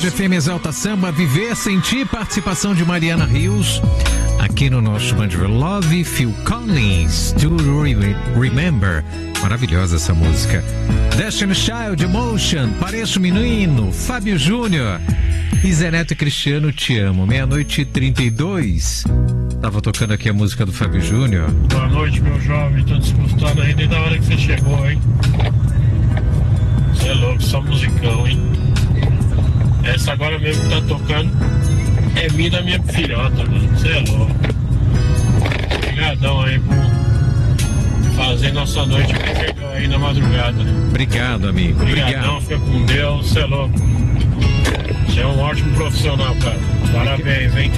Band FM Exalta Samba, Viver, Sentir, participação de Mariana Rios, aqui no nosso Band Love, Phil Collins, Do Remember, maravilhosa essa música. Destiny Child, Emotion, Pareço Menino, Fábio Júnior e Zé Neto e Cristiano, Te Amo, 00:32. Tava tocando aqui a música do Fábio Júnior. Boa noite, meu jovem, tô desgostado aí desde a hora que você chegou, hein? Você é louco, só musicão, hein? Essa agora mesmo que tá tocando é minha da minha filhota, mano. Você é louco. Obrigadão aí por fazer nossa noite legal aí na madrugada. Obrigado, amigo. Obrigadão, fica com Deus, você é louco. Você é um ótimo profissional, cara. Parabéns, hein?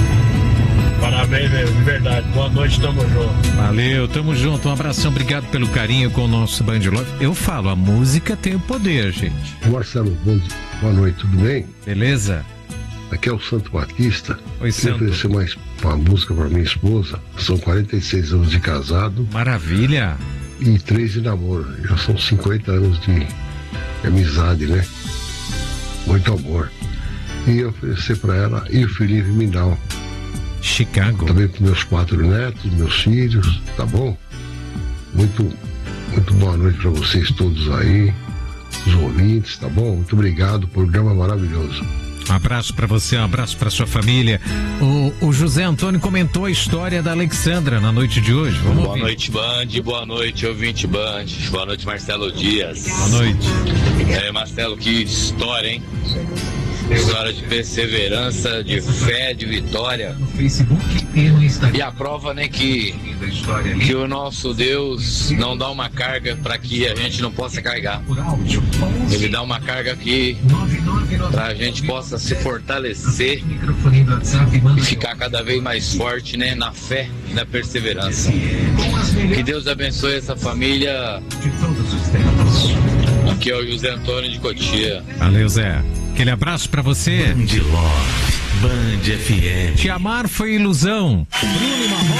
Parabéns mesmo, de verdade. Boa noite, tamo junto. Valeu, tamo junto. Um abração, obrigado pelo carinho com o nosso Band Love. Eu falo, a música tem o poder, gente. Marcelo, boa noite, tudo bem? Beleza? Aqui é o Santo Batista. Oi, Santo. Eu oferecer mais uma música para minha esposa. São 46 anos de casado. Maravilha. E 3 de namoro. Já são 50 anos de amizade, né? Muito amor. E oferecer para ela e o Felipe Mindal. Chicago. Também para meus 4 netos, meus filhos, tá bom? Muito boa noite para vocês todos aí, os ouvintes, tá bom? Muito obrigado, programa maravilhoso. Um abraço para você, um abraço para sua família. O José Antônio comentou a história da Alexandra na noite de hoje. Vamos boa ouvir. Noite, Band. Boa noite, ouvinte Band. Boa noite, Marcelo Dias. Boa noite. Marcelo, que história, hein? História de perseverança, de fé, de vitória. E a prova, né, que o nosso Deus não dá uma carga para que a gente não possa carregar. Ele dá uma carga aqui para a gente possa se fortalecer e ficar cada vez mais forte, né, na fé e na perseverança. Que Deus abençoe essa família. Aqui é o José Antônio de Cotia. Valeu, Zé. Aquele abraço pra você. Band Love, Band FM. Te amar foi ilusão.